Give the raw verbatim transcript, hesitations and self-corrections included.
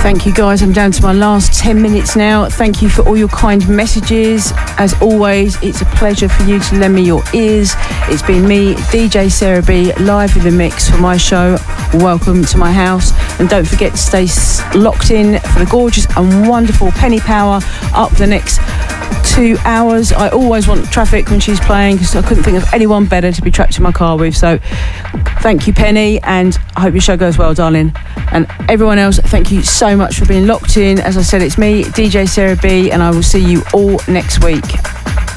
Thank you guys, I'm down to my last ten minutes now. Thank you for all your kind messages. As always, it's a pleasure for you to lend me your ears. It's been me, D J Sarah B, live in the mix for my show. Welcome to my house, and don't forget to stay locked in for the gorgeous and wonderful Penny Power up the next two hours. I always want traffic when she's playing because I couldn't think of anyone better to be trapped in my car with. So thank you, Penny, and I hope your show goes well, darling. And everyone else, thank you so much for being locked in. As I said, it's me, D J Sarah B, and I will see you all next week.